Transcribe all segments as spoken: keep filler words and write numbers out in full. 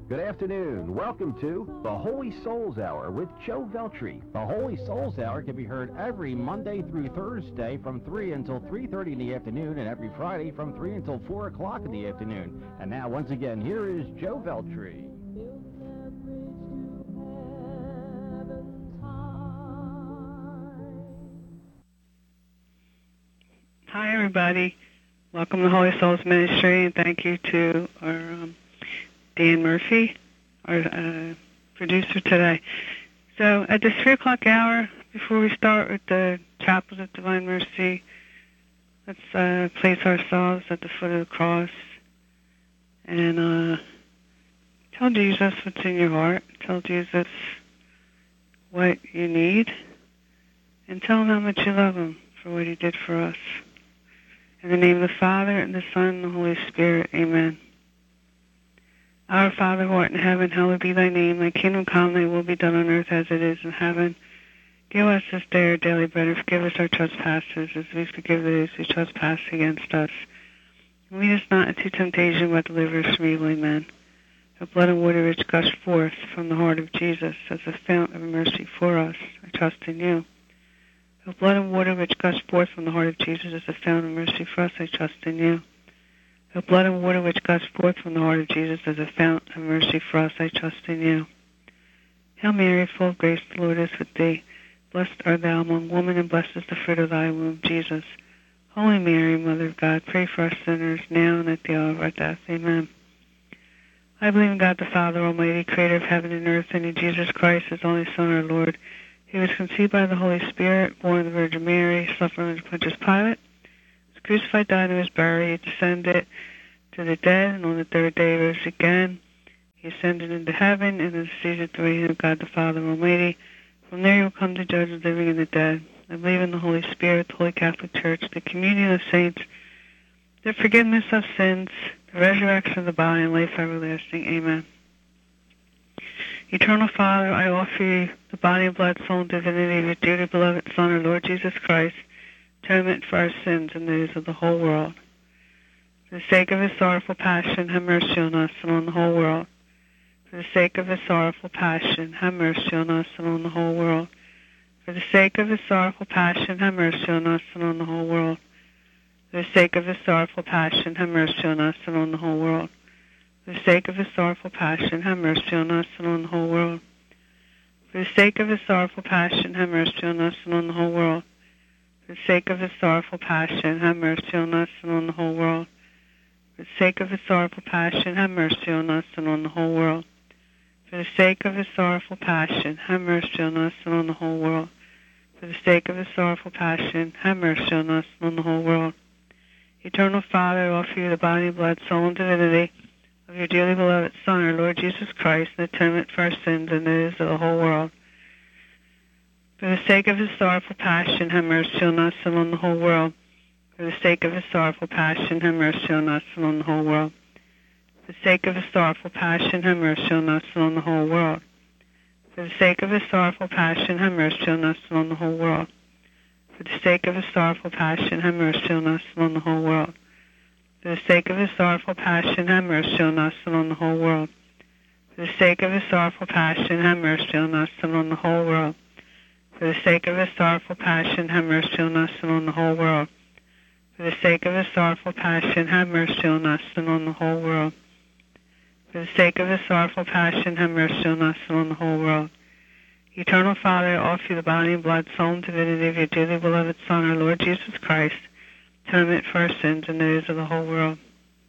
Good afternoon. Welcome to the Holy Souls Hour with Joe Veltri. The Holy Souls Hour can be heard every Monday through Thursday from three until three thirty in the afternoon, and every Friday from three until four o'clock in the afternoon. And now, once again, here is Joe Veltri. Hi, everybody. Welcome to Holy Souls Ministry, and thank you to our um, Dan Murphy, our uh, producer today. So at this three o'clock hour, before we start with the Chaplet of Divine Mercy, let's uh, place ourselves at the foot of the cross and uh, tell Jesus what's in your heart. Tell Jesus what you need, and tell him how much you love him for what he did for us. In the name of the Father, and the Son, and the Holy Spirit, amen. Our Father, who art in heaven, hallowed be thy name. Thy kingdom come, thy will be done on earth as it is in heaven. Give us this day our daily bread, and forgive us our trespasses, as we forgive those who trespass against us. And lead us not into temptation, but deliver us from evil, amen. The blood and water which gushed forth from the heart of Jesus as a fount of mercy for us, I trust in you. The blood and water which gushed forth from the heart of Jesus as a fount of mercy for us, I trust in you. The blood and water which gushed forth from the heart of Jesus as a fount of mercy for us, I trust in you. Hail Mary, full of grace, the Lord is with thee. Blessed art thou among women, and blessed is the fruit of thy womb, Jesus. Holy Mary, Mother of God, pray for us sinners, now and at the hour of our death. Amen. I believe in God the Father Almighty, creator of heaven and earth, and in Jesus Christ, his only Son, our Lord. He was conceived by the Holy Spirit, born of the Virgin Mary, suffered under Pontius Pilate, was crucified, died, and was buried. He descended to the dead, and on the third day rose again. He ascended into heaven, and is seated at the right hand of God the Father Almighty. From there he will come to judge the living and the dead. I believe in the Holy Spirit, the Holy Catholic Church, the communion of saints, the forgiveness of sins, the resurrection of the body, and life everlasting. Amen. Eternal Father, I offer you the body and blood, soul, and divinity of your dearly beloved Son, our Lord Jesus Christ, atonement for our sins and those of the whole world. For the sake of his sorrowful passion, have mercy on us and on the whole world. For the sake of his sorrowful passion, have mercy on us and on the whole world. For the sake of his sorrowful passion, have mercy on us and on the whole world. For the sake of his sorrowful passion, have mercy on us and on the whole world. For the sake of his sorrowful passion, have mercy on us and on the whole world. For the sake of his sorrowful passion, have mercy on us and on the whole world. For the sake of his sorrowful passion, have mercy on us and on the whole world. For the sake of his sorrowful passion, have mercy on us and on the whole world. For the sake of his sorrowful passion, have mercy on us and on the whole world. For the sake of his sorrowful passion, have mercy on us and on the whole world. Eternal Father, I offer you the body, blood, soul, and divinity of your dearly beloved Son, our Lord Jesus Christ, an atonement for our sins and those of the whole world. For the sake of his sorrowful passion, have mercy on us and on the whole world. For the sake of his sorrowful passion, have mercy on us and on the whole world. For the sake of his sorrowful passion, have mercy on us and on the whole world. For the sake of his sorrowful passion, have mercy on us and on the whole world. For the sake of his sorrowful passion, have mercy on us and on the whole world. For the sake of his sorrowful passion, have mercy on us and on the whole world. For the sake of his sorrowful passion, have mercy on us and on the whole world. For the sake of his sorrowful passion, have mercy on us and on the whole world. For the sake of his sorrowful passion, have mercy on us and on the whole world. For the sake of his sorrowful passion, have mercy on us and on the whole world. Eternal Father, I offer you the body and blood, soul, and divinity of your dearly beloved Son, our Lord Jesus Christ, atonement for our sins and those of the whole world.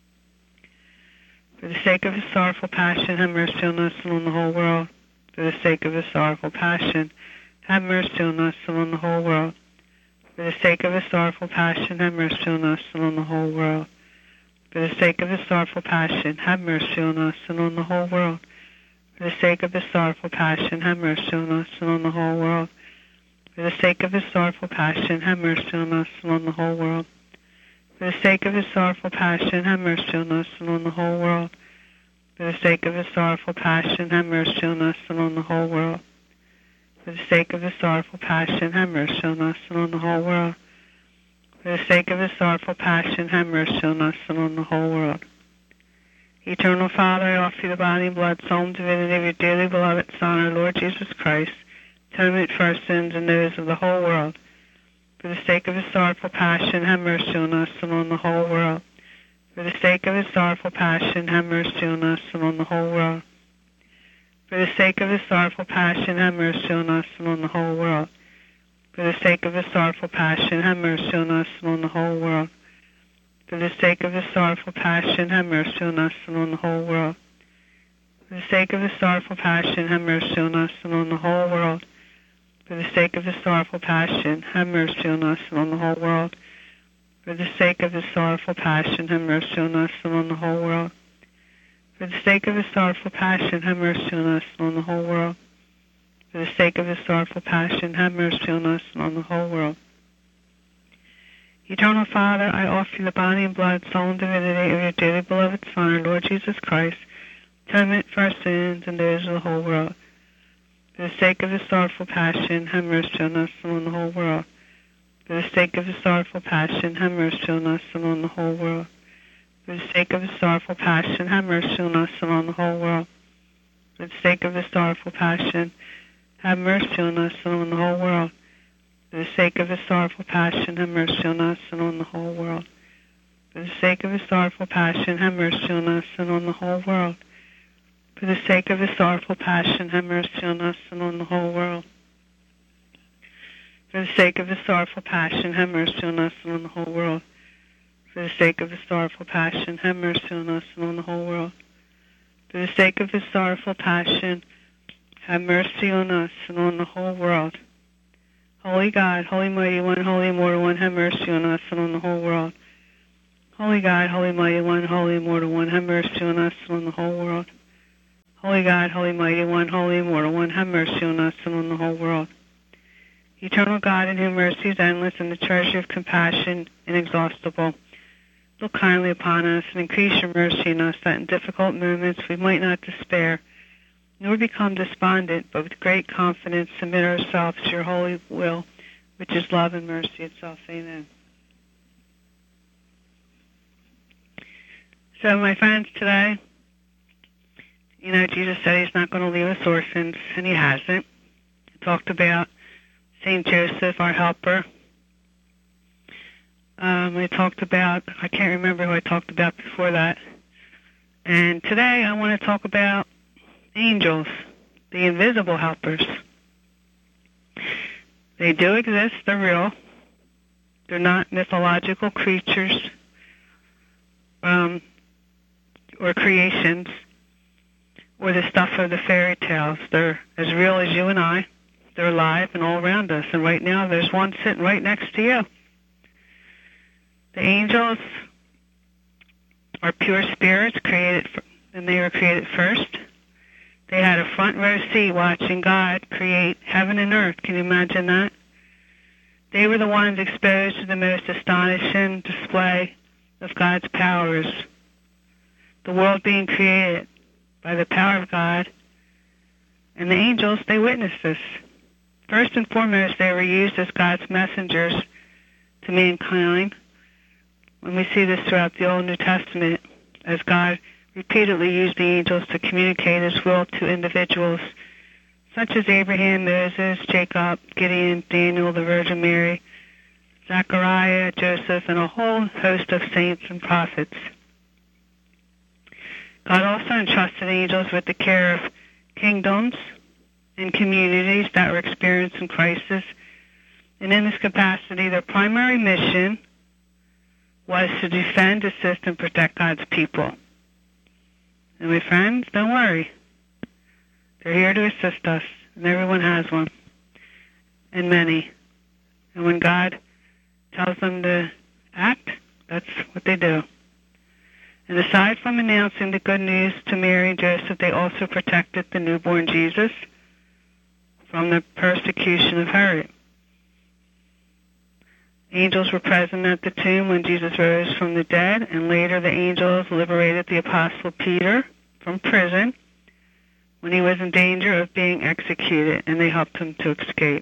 For the sake of his sorrowful passion, have mercy on us and on the whole world. For the sake of his sorrowful passion, have mercy on us and on the whole world. For the sake of his sorrowful passion, have mercy on us and on the whole world. For the sake of his sorrowful passion, have mercy on us and on the whole world. For the sake of his sorrowful passion, have mercy on us and on the whole world. For the sake of his sorrowful passion, have mercy on us and on the whole world. For the sake of his sorrowful passion, have mercy on us and on the whole world. For the sake of his sorrowful passion, have mercy on us and on the whole world. For the sake of his sorrowful passion, have mercy on us and on the whole world. For the sake of his sorrowful passion, have mercy on us and on the whole world. Eternal Father, I offer you the body and blood, soul, and divinity of your dearly beloved Son, our Lord Jesus Christ, atonement for our sins and those of the whole world. For the sake of his sorrowful passion, have mercy on us and on the whole world. For the sake of his sorrowful passion, have mercy on us and on the whole world. For the sake of his sorrowful passion, have mercy on us and on the whole world. For the sake of his sorrowful passion, have mercy on us and on the whole world. For the sake of his sorrowful passion, have mercy on us and on the whole world. For the sake of his sorrowful passion, have mercy on us and on the whole world. For the sake of his sorrowful passion, have mercy on us and on the whole world. For the sake of his sorrowful passion, have mercy on us and on the whole world. For the sake of his sorrowful passion, have mercy on us and on the whole world. For the sake of his sorrowful passion, have mercy on us and on the whole world. Eternal Father, I offer you the body and blood, soul, and divinity of your dearly beloved Son, our Lord Jesus Christ, atonement for our sins and those of the whole world. For the sake of his sorrowful passion, have mercy on us and on the whole world. For the sake of his sorrowful passion, have mercy on us and on the whole world. For the sake of his sorrowful passion, have mercy on us and on the whole world. For the sake of his sorrowful passion, have mercy on us and on the whole world. For the sake of his sorrowful passion, have mercy on us and on the whole world. For the sake of his sorrowful passion, have mercy on us and on the whole world. For the sake of his sorrowful passion, have mercy on us and on the whole world. For the sake of his sorrowful passion, have mercy on us and on the whole world. For the sake of his sorrowful passion, have mercy on us and on the whole world. For the sake of his sorrowful passion, have mercy on us and on the whole world. Holy God, Holy Mighty One, Holy Immortal One, have mercy on us and on the whole world. Holy God, Holy Mighty One, Holy Immortal One, have mercy on us and on the whole world. Holy God, Holy Mighty One, Holy Immortal One, have mercy on us and on the whole world. Eternal God, in whom mercy is endless and the treasure of compassion inexhaustible, look kindly upon us and increase your mercy in us, that in difficult moments we might not despair, nor become despondent, but with great confidence submit ourselves to your holy will, which is love and mercy itself. Amen. So, my friends, today, you know, Jesus said he's not going to leave us orphans, and he hasn't. He talked about Saint Joseph, our helper. Um, I talked about, I can't remember who I talked about before that. And today I want to talk about angels, the invisible helpers. They do exist, they're real. They're not mythological creatures um, or creations or the stuff of the fairy tales. They're as real as you and I. They're alive and all around us. And right now there's one sitting right next to you. The angels are pure spirits created, for, and they were created first. They had a front row seat watching God create heaven and earth. Can you imagine that? They were the ones exposed to the most astonishing display of God's powers. The world being created by the power of God. And the angels, they witnessed this. First and foremost, they were used as God's messengers to mankind. When we see this throughout the Old and New Testament, as God repeatedly used the angels to communicate his will to individuals such as Abraham, Moses, Jacob, Gideon, Daniel, the Virgin Mary, Zechariah, Joseph, and a whole host of saints and prophets. God also entrusted angels with the care of kingdoms and communities that were experiencing crisis. And in this capacity, their primary mission was to defend, assist, and protect God's people. And my friends, don't worry. They're here to assist us, and everyone has one, and many. And when God tells them to act, that's what they do. And aside from announcing the good news to Mary and Joseph, they also protected the newborn Jesus from the persecution of Herod. Angels were present at the tomb when Jesus rose from the dead, and later the angels liberated the Apostle Peter from prison when he was in danger of being executed, and they helped him to escape.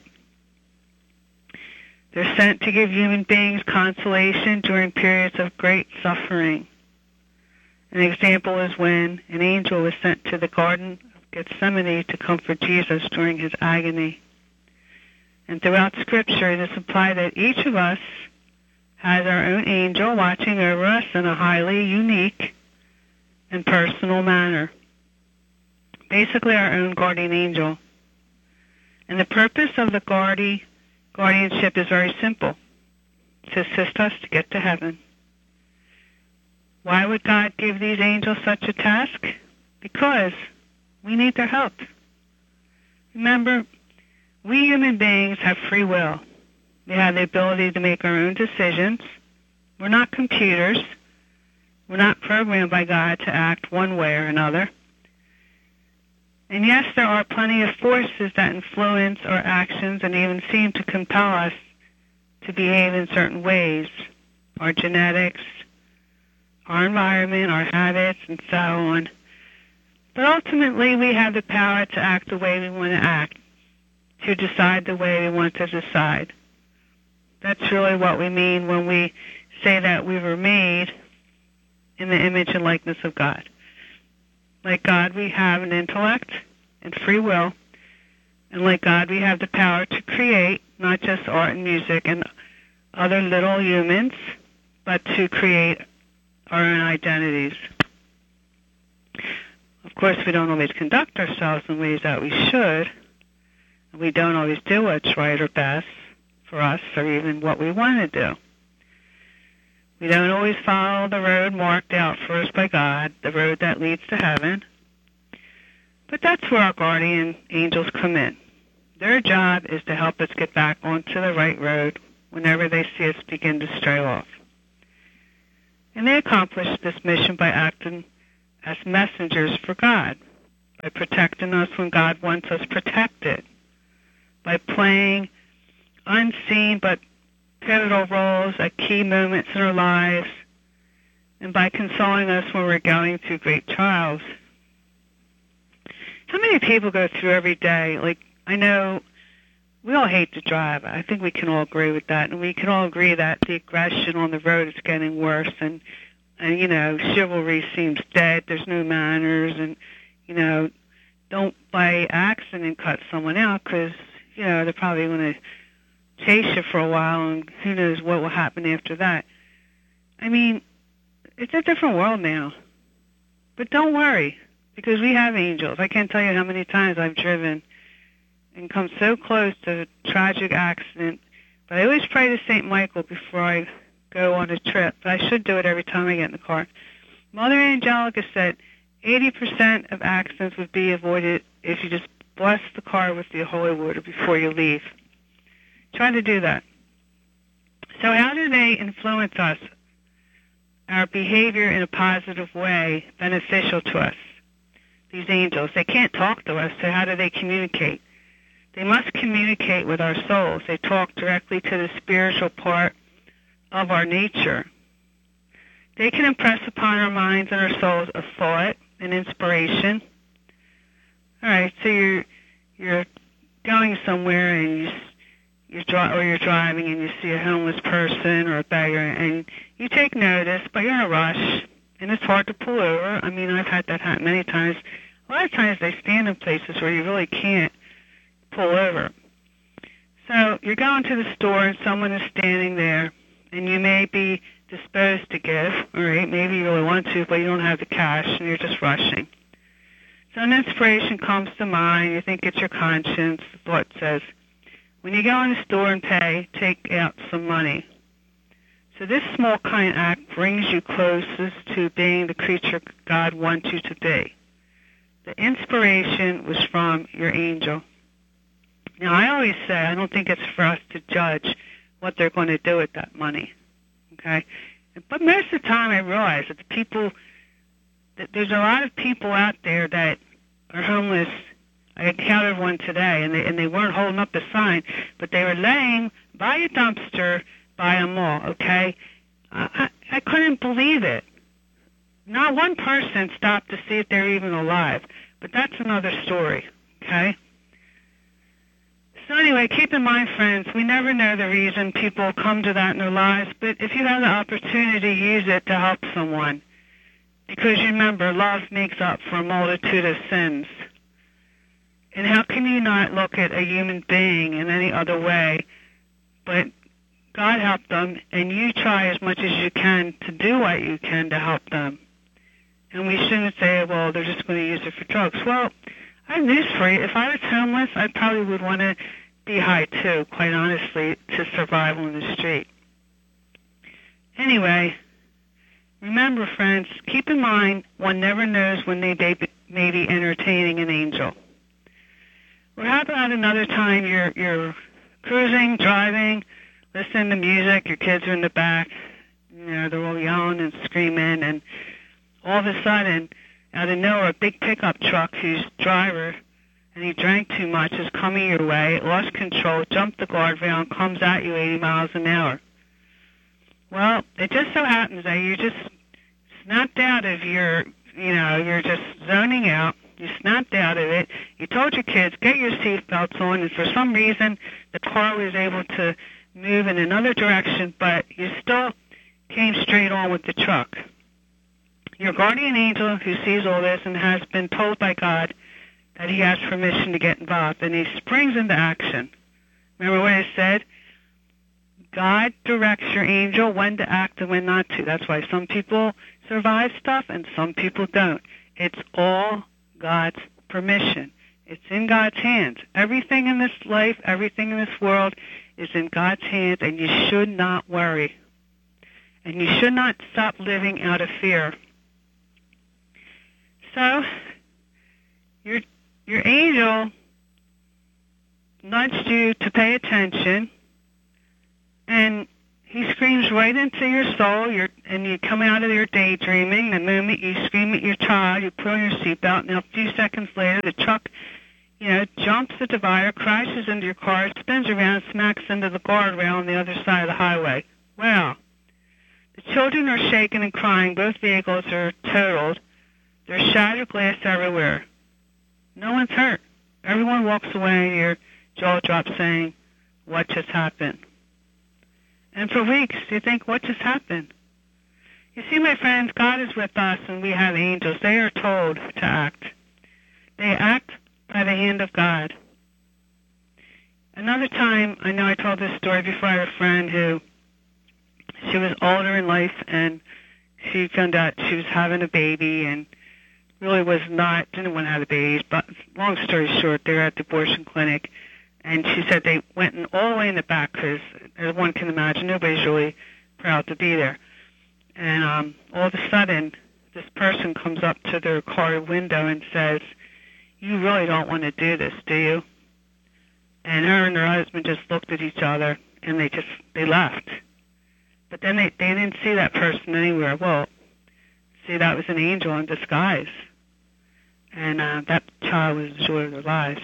They're sent to give human beings consolation during periods of great suffering. An example is when an angel was sent to the Garden of Gethsemane to comfort Jesus during his agony. And throughout Scripture, it is implied that each of us has our own angel watching over us in a highly unique and personal manner. Basically, our own guardian angel. And the purpose of the guardi- guardianship is very simple: to assist us to get to heaven. Why would God give these angels such a task? Because we need their help. Remember, we human beings have free will. We have the ability to make our own decisions. We're not computers. We're not programmed by God to act one way or another. And yes, there are plenty of forces that influence our actions and even seem to compel us to behave in certain ways. Our genetics, our environment, our habits, and so on. But ultimately, we have the power to act the way we want to act, to decide the way we want to decide. That's really what we mean when we say that we were made in the image and likeness of God. Like God, we have an intellect and free will, and like God, we have the power to create not just art and music and other little humans, but to create our own identities. Of course, we don't always conduct ourselves in ways that we should. We don't always do what's right or best for us, or even what we want to do. We don't always follow the road marked out for us by God, the road that leads to heaven. But that's where our guardian angels come in. Their job is to help us get back onto the right road whenever they see us begin to stray off. And they accomplish this mission by acting as messengers for God, by protecting us when God wants us protected, by playing unseen but pivotal roles at key moments in our lives, and by consoling us when we're going through great trials. How many people go through every day? Like, I know we all hate to drive. I think we can all agree with that, and we can all agree that the aggression on the road is getting worse, and, and you know, chivalry seems dead. There's no manners, and, you know, don't by accident cut someone out because, you know, they're probably going to chase you for a while, and who knows what will happen after that. I mean, it's a different world now. But don't worry, because we have angels. I can't tell you how many times I've driven and come so close to a tragic accident. But I always pray to Saint Michael before I go on a trip. But I should do it every time I get in the car. Mother Angelica said eighty percent of accidents would be avoided if you just bless the car with the holy water before you leave. Try to do that. So how do they influence us, our behavior in a positive way, beneficial to us? These angels, they can't talk to us, so how do they communicate? They must communicate with our souls. They talk directly to the spiritual part of our nature. They can impress upon our minds and our souls a thought, an inspiration. All right, so you're you're going somewhere and you you're dri- or you're driving and you see a homeless person or a beggar and you take notice, but you're in a rush and it's hard to pull over. I mean, I've had that happen many times. A lot of times they stand in places where you really can't pull over. So you're going to the store and someone is standing there and you may be disposed to give, all right? Maybe you really want to, but you don't have the cash and you're just rushing. So an inspiration comes to mind. You think it's your conscience. The thought says, when you go in the store and pay, take out some money. So this small kind act brings you closest to being the creature God wants you to be. The inspiration was from your angel. Now, I always say I don't think it's for us to judge what they're going to do with that money, okay? But most of the time I realize that the people, that there's a lot of people out there that are homeless. I encountered one today, and they, and they weren't holding up the sign, but they were laying by a dumpster by a mall, okay? I, I, I couldn't believe it. Not one person stopped to see if they're even alive, but that's another story, okay? So anyway, keep in mind, friends, we never know the reason people come to that in their lives, but if you have the opportunity, use it to help someone. Because remember, love makes up for a multitude of sins. And how can you not look at a human being in any other way? But God helped them, and you try as much as you can to do what you can to help them. And we shouldn't say, well, they're just going to use it for drugs. Well, I have news for you. If I was homeless, I probably would want to be high too, quite honestly, to survive on the street. Anyway, remember, friends, keep in mind one never knows when they may be entertaining an angel. Or how about another time you're you're cruising, driving, listening to music, your kids are in the back, you know, they're all yelling and screaming, and all of a sudden, out of nowhere, a big pickup truck whose driver, and he drank too much, is coming your way, lost control, jumped the guardrail, and comes at you eighty miles an hour. Well, it just so happens that you just snapped out of your, you know, you're just zoning out. You snapped out of it. You told your kids, get your seatbelts on, and for some reason, the car was able to move in another direction, but you still came straight on with the truck. Your guardian angel, who sees all this and has been told by God that he has permission to get involved, and he springs into action. Remember what I said? God directs your angel when to act and when not to. That's why some people survive stuff and some people don't. It's all God's permission. It's in God's hands. Everything in this life, everything in this world is in God's hands, and you should not worry. And you should not stop living out of fear. So, your your angel nudged you to pay attention, and he screams right into your soul, your, and you come out of your daydreaming. The moment you scream at your child, you put on your seatbelt, and a few seconds later, the truck, you know, jumps the divider, crashes into your car, spins around, smacks into the guardrail on the other side of the highway. Well, the children are shaking and crying. Both vehicles are totaled. There's shattered glass everywhere. No one's hurt. Everyone walks away, and your jaw drops saying, what just happened? And for weeks, you think, what just happened? You see, my friends, God is with us, and we have angels. They are told to act. They act by the hand of God. Another time, I know I told this story before, I had a friend who, she was older in life, and she found out she was having a baby, and really was not, didn't want to have a baby. But long story short, they were at the abortion clinic, and she said they went in all the way in the back because, as one can imagine, nobody's really proud to be there. And um, all of a sudden, this person comes up to their car window and says, you really don't want to do this, do you? And her and her husband just looked at each other, and they just, they left. But then they, they didn't see that person anywhere. Well, see, that was an angel in disguise. And uh, that child was the joy of their lives.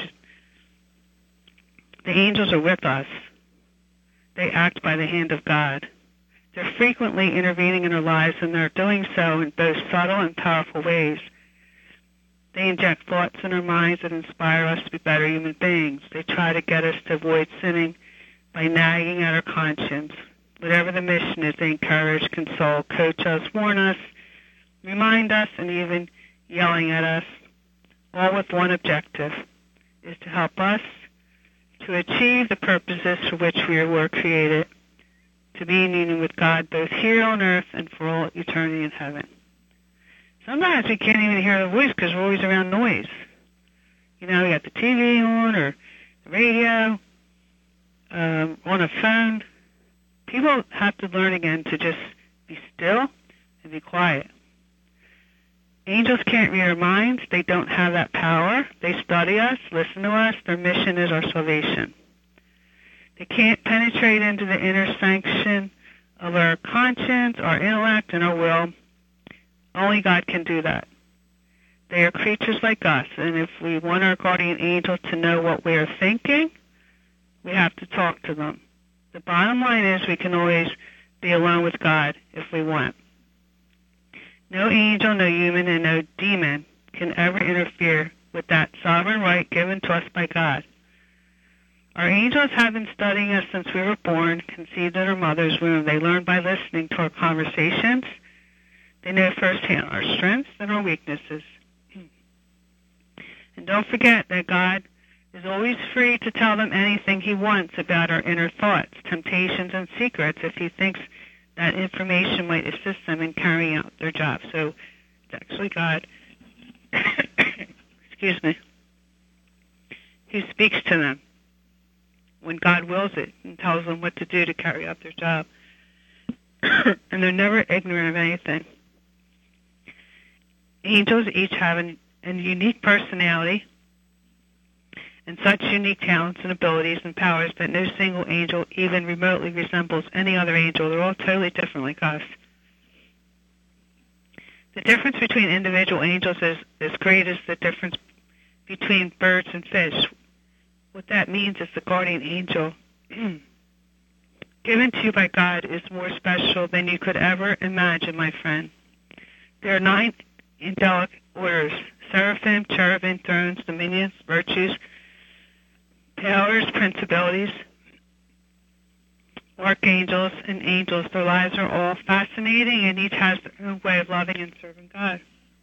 The angels are with us. They act by the hand of God. They're frequently intervening in our lives, and they're doing so in both subtle and powerful ways. They inject thoughts in our minds that inspire us to be better human beings. They try to get us to avoid sinning by nagging at our conscience. Whatever the mission is, they encourage, console, coach us, warn us, remind us, and even yelling at us, all with one objective, is to help us to achieve the purposes for which we were created, to be in union with God both here on earth and for all eternity in heaven. Sometimes we can't even hear the voice because we're always around noise. You know, we got the T V on or the radio, um, on a phone. People have to learn again to just be still and be quiet. Angels can't read our minds. They don't have that power. They study us, listen to us. Their mission is our salvation. They can't penetrate into the inner sanction of our conscience, our intellect, and our will. Only God can do that. They are creatures like us, and if we want our guardian angel to know what we are thinking, we have to talk to them. The bottom line is we can always be alone with God if we want. No angel, no human, and no demon can ever interfere with that sovereign right given to us by God. Our angels have been studying us since we were born, conceived in our mother's womb. They learn by listening to our conversations. They know firsthand our strengths and our weaknesses. And don't forget that God is always free to tell them anything he wants about our inner thoughts, temptations, and secrets if he thinks that information might assist them in carrying out their job. So it's actually God, excuse me, who speaks to them when God wills it and tells them what to do to carry out their job. And they're never ignorant of anything. Angels each have an, a unique personality and such unique talents and abilities and powers that no single angel even remotely resembles any other angel. They're all totally different like us. The difference between individual angels is as great as the difference between birds and fish. What that means is the guardian angel given to you by God is more special than you could ever imagine, my friend. There are nine angelic orders: seraphim, cherubim, thrones, dominions, virtues, powers, principalities, archangels, and angels. Their lives are all fascinating, and each has their own way of loving and serving God.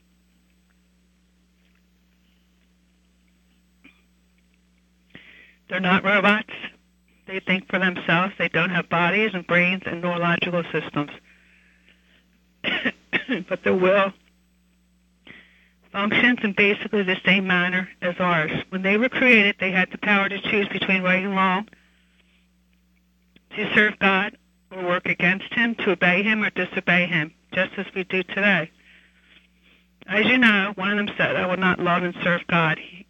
They're not robots. They think for themselves. They don't have bodies and brains and neurological systems. But their will functions in basically the same manner as ours. When they were created, they had the power to choose between right and wrong, to serve God or work against him, to obey him or disobey him, just as we do today. As you know, one of them said, I will not love and serve God. He,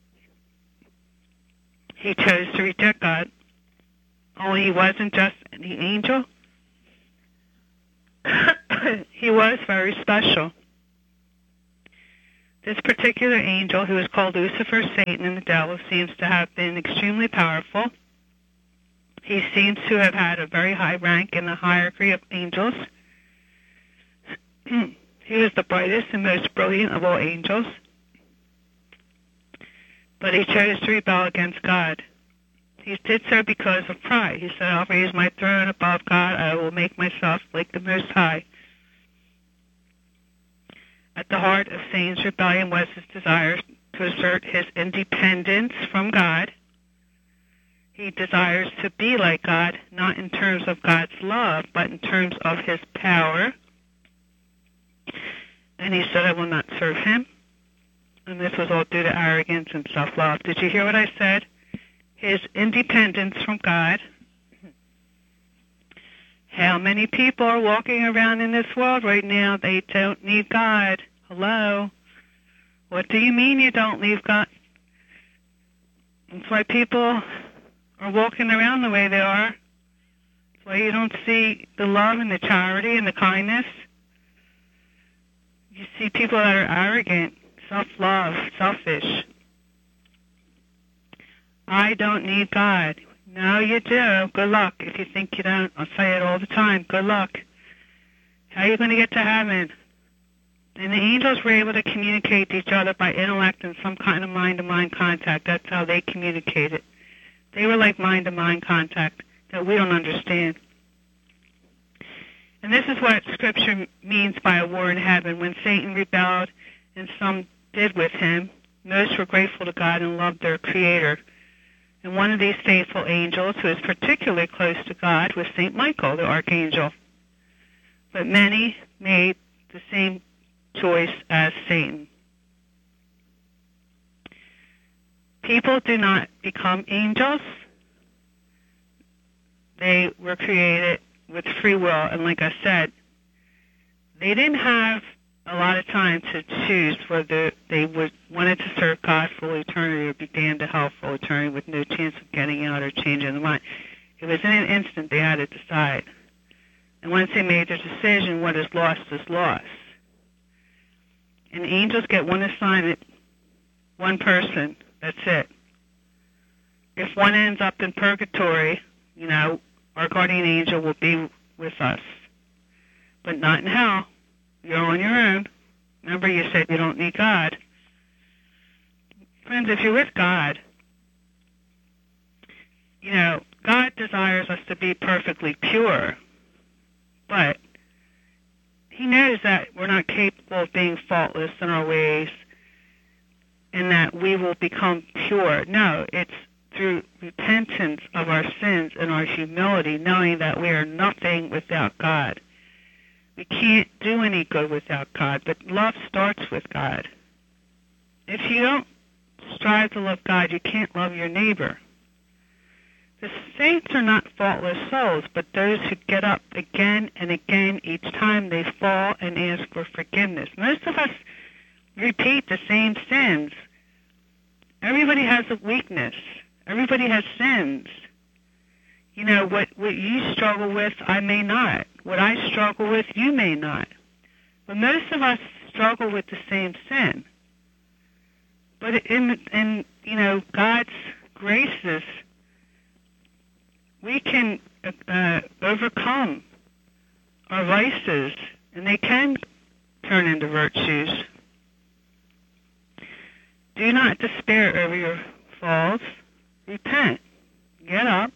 he chose to reject God. Only he wasn't just any angel. He was very special. This particular angel, who is called Lucifer, Satan, and the devil, seems to have been extremely powerful. He seems to have had a very high rank in the hierarchy of angels. He was the brightest and most brilliant of all angels. But he chose to rebel against God. He did so because of pride. He said, I'll raise my throne above God. I will make myself like the Most High. At the heart of Satan's rebellion was his desire to assert his independence from God. He desires to be like God, not in terms of God's love, but in terms of his power. And he said, I will not serve him. And this was all due to arrogance and self-love. Did you hear what I said? His independence from God. How many people are walking around in this world right now? They don't need God. Hello? What do you mean you don't need God? That's why people are walking around the way they are. That's why you don't see the love and the charity and the kindness. You see people that are arrogant, self-love, selfish. I don't need God. No, you do. Good luck. If you think you don't, I'll say it all the time. Good luck. How are you going to get to heaven? And the angels were able to communicate to each other by intellect and some kind of mind-to-mind contact. That's how they communicated. They were like mind-to-mind contact that we don't understand. And this is what Scripture means by a war in heaven. When Satan rebelled, and some did with him, most were grateful to God and loved their Creator. And one of these faithful angels, who is particularly close to God, was Saint Michael, the archangel. But many made the same choice as Satan. People do not become angels. They were created with free will, and like I said, they didn't have a lot of time to choose whether they would wanted to serve God for eternity or be damned to hell for eternity with no chance of getting out or changing their mind. It was in an instant they had to decide. And once they made their decision, what is lost is lost. And angels get one assignment, one person, that's it. If one ends up in purgatory, you know, our guardian angel will be with us. But not in hell. You're on your own. Remember, you said you don't need God. Friends, if you're with God, you know, God desires us to be perfectly pure, but he knows that we're not capable of being faultless in our ways and that we will become pure. No, it's through repentance of our sins and our humility, knowing that we are nothing without God. We can't do any good without God, but love starts with God. If you don't strive to love God, you can't love your neighbor. The saints are not faultless souls, but those who get up again and again each time they fall and ask for forgiveness. Most of us repeat the same sins. Everybody has a weakness. Everybody has sins. You know, what, what you struggle with, I may not. What I struggle with, you may not. But most of us struggle with the same sin. But in, in you know, God's graces, we can uh, overcome our vices, and they can turn into virtues. Do not despair over your faults. Repent. Get up.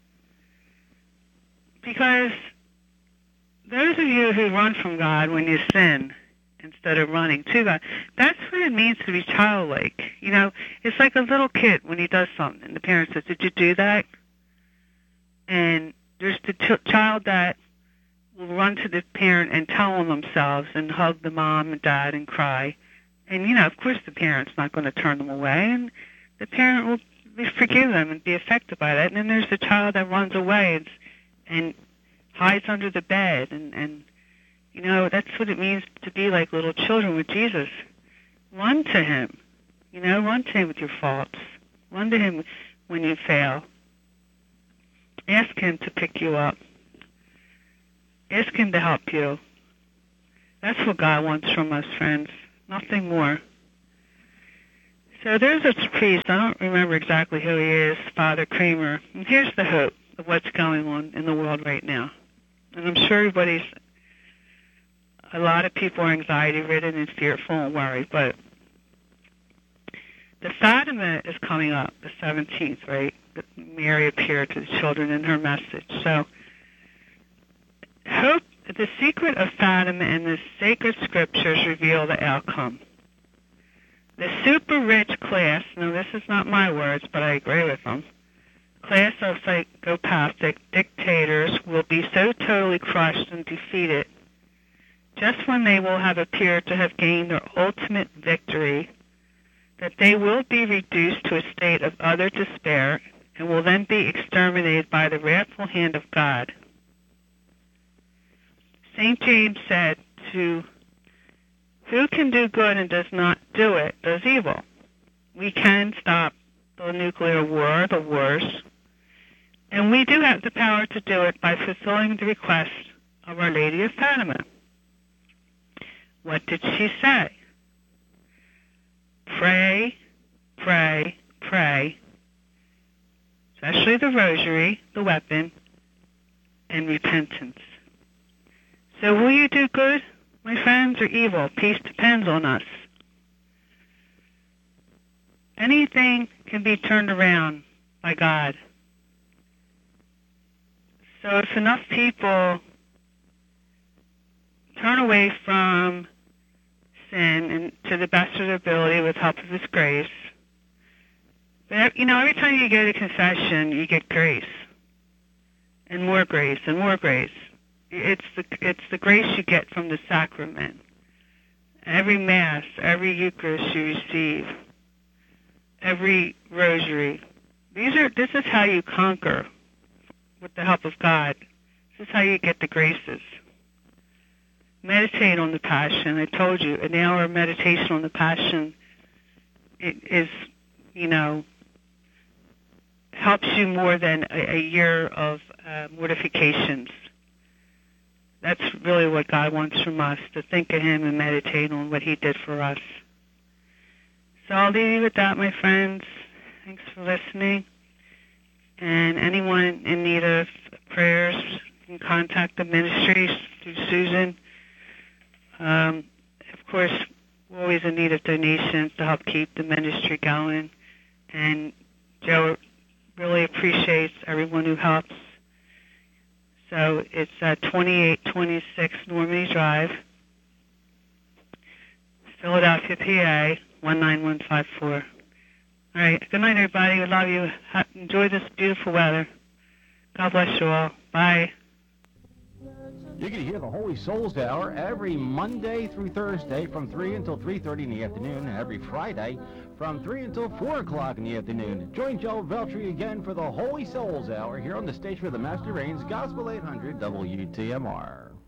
Because those of you who run from God when you sin instead of running to God, that's what it means to be childlike. You know, it's like a little kid when he does something, and the parent says, did you do that? And there's the ch- child that will run to the parent and tell them themselves and hug the mom and dad and cry. And, you know, of course the parent's not going to turn them away, and the parent will forgive them and be affected by that. And then there's the child that runs away and, and hides under the bed. And, and, you know, that's what it means to be like little children with Jesus. Run to him. You know, run to him with your faults. Run to him when you fail. Ask him to pick you up. Ask him to help you. That's what God wants from us, friends. Nothing more. So there's a priest, I don't remember exactly who he is, Father Kramer. And here's the hope of what's going on in the world right now. And I'm sure everybody's, a lot of people are anxiety-ridden and fearful and worried, but the Fatima is coming up, the seventeenth, right? Mary appeared to the children in her message. So hope, the secret of Fatima and the sacred scriptures reveal the outcome. The super rich class, now this is not my words, but I agree with them, class of psychopathic dictators will be so totally crushed and defeated just when they will have appeared to have gained their ultimate victory, that they will be reduced to a state of utter despair and will then be exterminated by the wrathful hand of God. Saint James said to who can do good and does not do it, does evil. We can stop the nuclear war, the wars, and we do have the power to do it by fulfilling the request of Our Lady of Fatima. What did she say? Pray, pray, pray, especially the rosary, the weapon, and repentance. So will you do good, my friends, or evil? Peace depends on us. Anything can be turned around by God. So if enough people turn away from sin and to the best of their ability with help of His grace, but, you know, every time you go to confession, you get grace, and more grace, and more grace. It's the it's the grace you get from the sacrament. Every Mass, every Eucharist you receive, every rosary. These are. This is how you conquer with the help of God. This is how you get the graces. Meditate on the Passion. I told you, an hour of meditation on the Passion it is, you know, helps you more than a, a year of uh, mortifications. That's really what God wants from us, to think of Him and meditate on what He did for us. So I'll leave you with that, my friends. Thanks for listening. And anyone in need of prayers can contact the ministries through Susan. Um, of course, we're always in need of donations to help keep the ministry going. And Joe really appreciates everyone who helps. So it's at twenty-eight twenty-six Normandy Drive, Philadelphia, P A, one nine one five four. All right. Good night, everybody. We love you. Ha- enjoy this beautiful weather. God bless you all. Bye. You can hear the Holy Souls Hour every Monday through Thursday from three until three thirty in the afternoon, and every Friday from three until four o'clock in the afternoon. Join Joe Veltri again for the Holy Souls Hour here on the station of the Master Reigns Gospel eight hundred W T M R.